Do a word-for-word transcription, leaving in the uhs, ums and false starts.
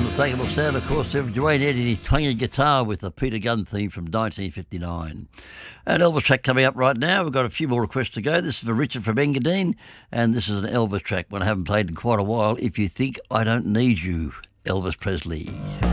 unmistakable sound, of course, of Duane Eddy twanging guitar with the Peter Gunn theme from nineteen fifty-nine. An Elvis track coming up right now. We've got a few more requests to go. This is for Richard from Engadine, and this is an Elvis track, one I haven't played in quite a while. If You Think I Don't Need You, Elvis Presley.